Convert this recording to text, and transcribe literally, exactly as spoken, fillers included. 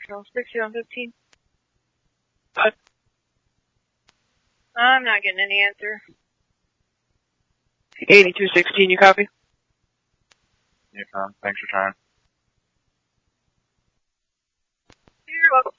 So, sixty-one fifteen. What? I'm not getting any answer. eighty-two sixteen, you copy? Yeah, Tom. Thanks for trying. You're welcome.